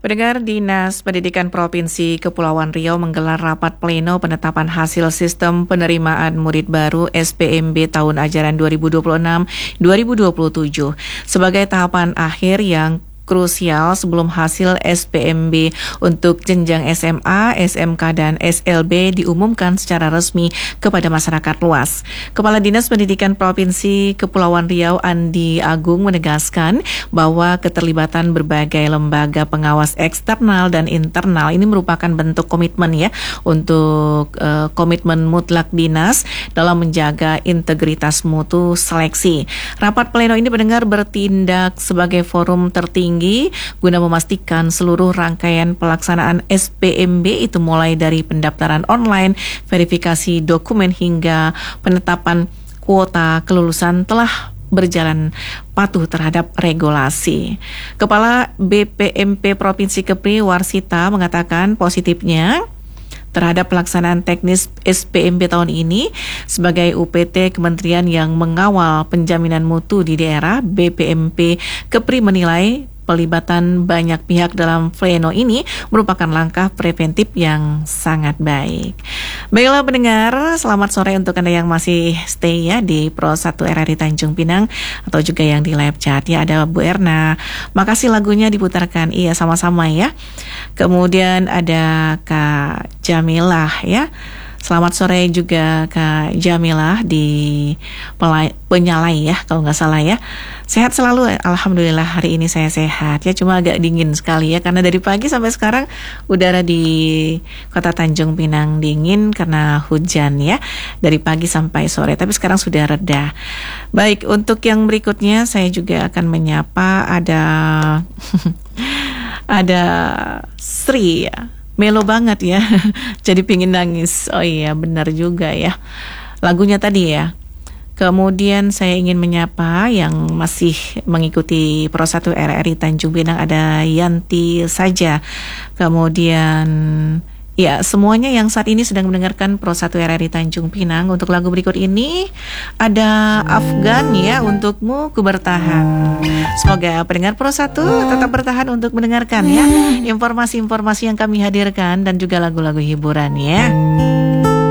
Pendengar, Dinas Pendidikan Provinsi Kepulauan Riau menggelar rapat pleno penetapan hasil sistem penerimaan murid baru SPMB tahun ajaran 2026-2027 sebagai tahapan akhir yang krusial sebelum hasil SPMB untuk jenjang SMA, SMK, dan SLB diumumkan secara resmi kepada masyarakat luas. Kepala Dinas Pendidikan Provinsi Kepulauan Riau Andi Agung menegaskan bahwa keterlibatan berbagai lembaga pengawas eksternal dan internal ini merupakan bentuk komitmen untuk komitmen mutlak dinas dalam menjaga integritas mutu seleksi. Rapat pleno ini pendengar bertindak sebagai forum tertinggi guna memastikan seluruh rangkaian pelaksanaan SPMB itu mulai dari pendaftaran online, verifikasi dokumen hingga penetapan kuota kelulusan telah berjalan patuh terhadap regulasi. Kepala BPMP Provinsi Kepri Warsita mengatakan positifnya terhadap pelaksanaan teknis SPMB tahun ini sebagai UPT Kementerian yang mengawal penjaminan mutu di daerah, BPMP Kepri menilai pelibatan banyak pihak dalam pleno ini merupakan langkah preventif yang sangat baik. Baiklah pendengar, selamat sore untuk Anda yang masih stay di Pro 1 RRI Tanjung Pinang atau juga yang di live chat ada Bu Erna. Makasih lagunya diputarkan. Iya, sama-sama ya. Kemudian ada Kak Jamilah Selamat sore juga Kak Jamilah di Penyalai kalau nggak salah Sehat selalu, alhamdulillah hari ini saya sehat cuma agak dingin sekali karena dari pagi sampai sekarang udara di Kota Tanjung Pinang dingin karena hujan dari pagi sampai sore, tapi sekarang sudah reda. Baik, untuk yang berikutnya saya juga akan menyapa ada Sri Melo banget jadi pingin nangis. Oh iya, benar juga lagunya tadi Kemudian saya ingin menyapa yang masih mengikuti Pro 1 RRI Tanjung Pinang, ada Yanti saja. Kemudian semuanya yang saat ini sedang mendengarkan Pro 1 RRI Tanjung Pinang. Untuk lagu berikut ini ada Afgan untukmu ku bertahan. Semoga pendengar Pro 1 tetap bertahan untuk mendengarkan informasi-informasi yang kami hadirkan dan juga lagu-lagu hiburan